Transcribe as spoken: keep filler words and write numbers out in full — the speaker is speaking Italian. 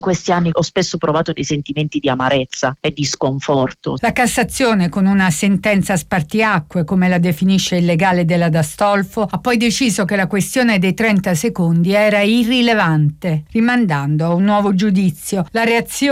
questi anni ho spesso provato dei sentimenti di amarezza e di sconforto. La Cassazione, con una sentenza spartiacque, come la definisce il legale della D'Astolfo, ha poi deciso che la questione dei trenta secondi era irrilevante, rimandando a un nuovo giudizio. La reazione